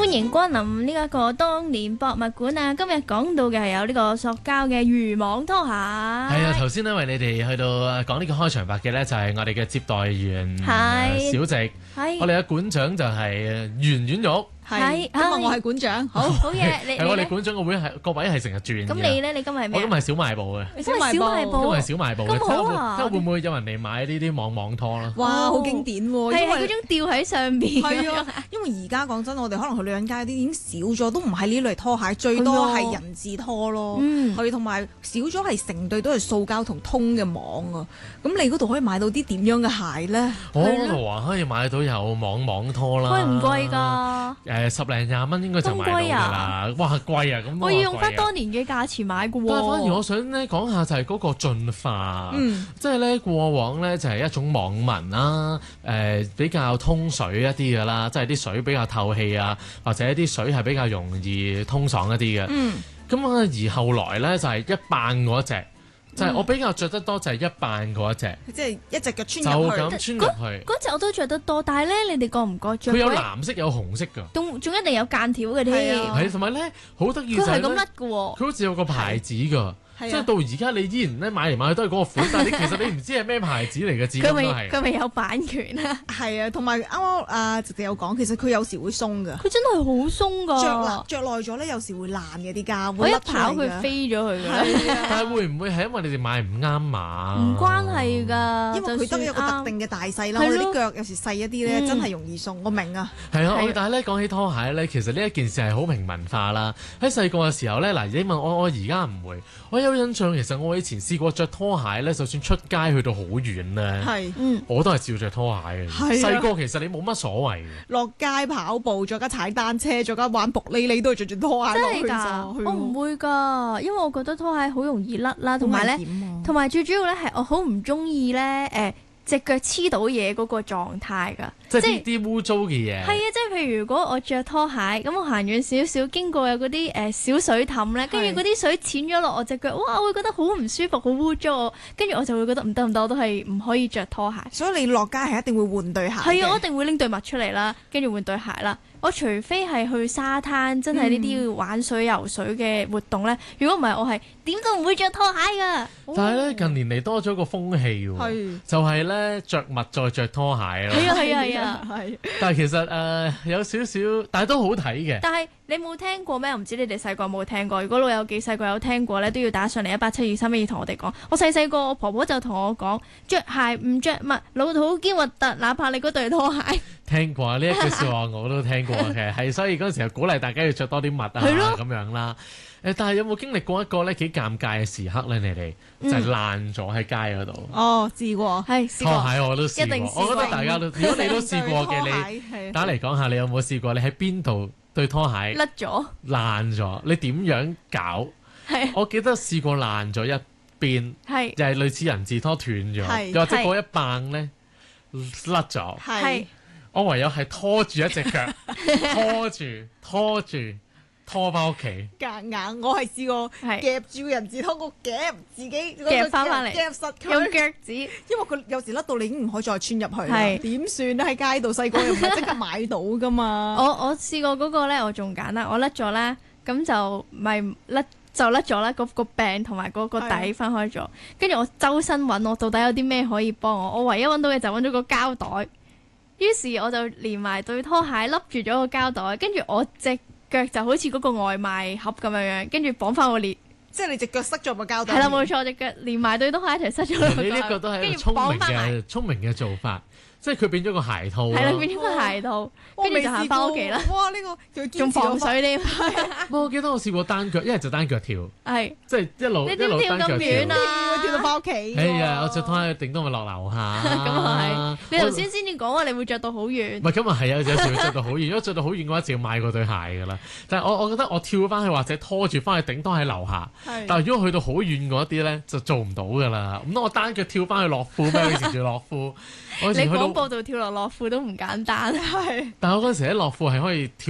迎光臨呢一個當年博物館啊！今日講到嘅係有呢個塑膠嘅漁網拖鞋。係啊，頭先因為你哋去到講呢個開場白嘅呢，就係我哋嘅接待員小席，我哋嘅館長就係圓圓玉。 係，今日我係館長， 好嘢！ 係我哋館長個位係個位係成日轉嘅。 咁你咧？你今日係咩？ 我今日係小賣部嘅。 小賣部， 今日係小賣部嘅。 咁好啊！ 睇下會唔會有人嚟買呢啲網拖啦？ 哇，好經典喎！ 係嗰種吊喺上邊。 係啊，因為而家講真，我哋可能去女人街啲已經少咗，都唔係呢類拖鞋，最多係人字拖咯。係同埋少咗係成對都係塑膠同通嘅網啊！咁你嗰度可以買到啲點樣嘅鞋咧？ 我嗰度話可以買到有網拖啦。 貴唔貴㗎？ 十零廿蚊應該就買到㗎啦。哇，貴啊！咁我要用翻當年嘅價錢買嘅喎。 但係反而我想咧講下就係嗰個進化，即係咧過往咧就係一種網紋啦，比較通水一啲嘅啦，即係啲水比較透氣啊，或者啲水係比較容易通爽一啲嘅。咁而後來咧就係一扮嗰隻。就係我比較着得多就係一扮嗰一隻， 即係一隻腳穿入去， 就咁穿入去。 嗰隻我都着得多，但係咧，你哋覺唔覺着？ 佢有藍色有紅色㗎， 仲一定有間條嘅添。 係同埋咧好得意就係佢係咁甩嘅喎。 佢好似有個牌子㗎。即係到而家你依然咧買嚟買去都係嗰個款，但係其實你唔知係咩牌子嚟嘅，至今都係。 佢咪有版權啊？ 係啊，同埋啱啱阿直直有講，其實佢有時會鬆㗎。 佢真係好鬆㗎。 着耐咗咧，有時會爛嘅啲膠， 我一跑佢飛咗佢㗎。 但係會唔會係因為你哋買唔啱碼？ 唔關係㗎， 因為佢得一個特定嘅大細啦。我哋啲腳有時細一啲咧，真係容易鬆。我明啊。 係啊，但係咧講起拖鞋咧，其實呢一件事係好平民化啦。喺細個嘅時候咧，嗱你問我而家唔會，我有印象其實我以前試過着拖鞋咧，就算出街去到好遠咧，我都係照着拖鞋嘅。細個其實你冇乜所謂嘅。 落街跑步，再加踩單車，再加玩卜哩哩，都係着住拖鞋落去咋。 我唔會㗎，因為我覺得拖鞋好容易甩啦，同埋咧，同埋最主要咧係我好唔中意咧隻腳黐到嘢嗰個狀態㗎， 即係啲污糟嘅嘢。係啊，即係譬如如果我着拖鞋，咁我行遠少少，經過有嗰啲小水凼咧，跟住嗰啲水濺咗落我隻腳，哇！我會覺得好唔舒服，好污糟，跟住我就會覺得唔得，我都係唔可以着拖鞋。 所以你落街係一定會換對鞋。 係啊，我一定會拎對襪出嚟啦，跟住換對鞋啦。我除非係去沙灘，真係呢啲要玩水游水嘅活動咧。如果唔係，我係點都唔會着拖鞋㗎。 但係咧近年嚟多咗個風氣喎，就係咧着襪再着拖鞋咯。 係啊。 但係其實有少少，但係都好睇嘅。 但係你冇聽過咩？我唔知你哋細個有冇聽過。如果老友記細個有聽過咧，都要打上嚟18723同我哋講。我細個，我婆婆就同我講：着鞋唔着襪，老土兼核突，哪怕你嗰對拖鞋。 聽過呢一句説話我都聽過嘅，係所以嗰陣時候鼓勵大家要着多啲襪啊咁樣啦。但係有冇經歷過一個咧幾尷尬嘅時刻咧？你哋就係爛咗喺街嗰度。 試過， 係拖鞋我都試過。 一定試過。 我覺得大家都，如果你都試過嘅，你打嚟講下，你有冇試過？你喺邊度對拖鞋甩咗、 爛咗？你點樣搞？我記得試過爛咗一邊，就係類似人字拖斷咗，又或者嗰一棒咧甩咗。我唯有係拖住一隻腳，拖翻屋企。 夾硬，我係試過夾住人字拖，我夾自己夾翻嚟， 夾實佢用腳趾， 因為佢有時甩到你已經唔可以再穿入去啦。點算咧？喺街度細個又唔係即刻買到噶嘛。 我試過嗰個咧，我仲簡單，我甩咗咧，咁就咪甩咗啦，個柄同埋嗰個底分開咗。跟住我周身揾，我到底有啲咩可以幫我？我唯一揾到嘅就揾咗個膠袋。於是我就連埋對拖鞋笠住咗個膠袋，跟住我隻腳就好似嗰個外賣盒咁樣，跟住綁翻我鏈， 即係你隻腳塞咗個膠袋。 係啦，冇錯，隻腳連埋對拖鞋一齊塞咗落去。 你呢個都係一個聰明嘅做法。即係佢變咗個鞋套， 係啦，變咗個鞋套，跟住就行翻屋企啦。 哇！呢個仲防水添。 我記得我試過單腳，一係就單腳跳， 即係一路單腳跳。 你點跳咁遠啊？ 跳到翻屋企。 係啊，我着拖鞋頂多咪落樓下。 咁啊係。你頭先至講話你會着到好遠。 唔係咁啊係啊，有時會着到好遠。如果着到好遠嘅話，就要買過對鞋㗎啦。但係我覺得我跳翻去或者拖住翻去頂多喺樓下。但係如果去到好遠嗰啲咧，就做唔到㗎啦。咁我單腳跳翻去樂富咩？以前住樂富。 你廣播度跳落樂富都唔簡單， 但係我嗰陣時喺樂富係可以跳。